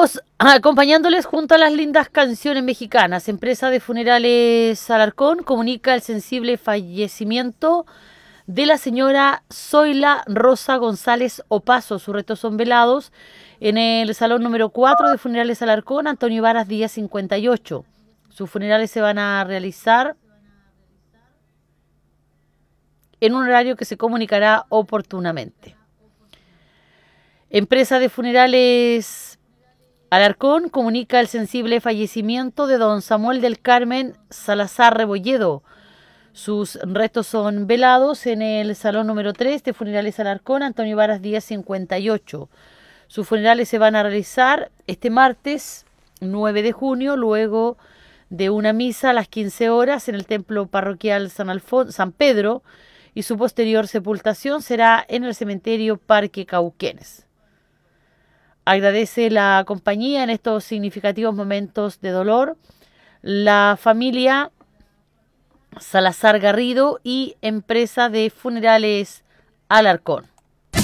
Seguimos acompañándoles junto a las lindas canciones mexicanas. Empresa de Funerales Alarcón comunica el sensible fallecimiento de la señora Zoila Rosa González Opaso. Sus restos son velados en el salón número 4 de Funerales Alarcón, Antonio Varas Díaz 58. Sus funerales se van a realizar en un horario que se comunicará oportunamente. Empresa de Funerales Alarcón comunica el sensible fallecimiento de don Samuel del Carmen Salazar Rebolledo. Sus restos son velados en el salón número 3 de Funerales Alarcón, Antonio Varas Díaz 58. Sus funerales se van a realizar este martes 9 de junio, luego de una misa a las 15 horas en el templo parroquial San Pedro, y su posterior sepultación será en el cementerio Parque Cauquenes. Agradece la compañía en estos significativos momentos de dolor la familia Salazar Garrido y Empresa de Funerales Alarcón.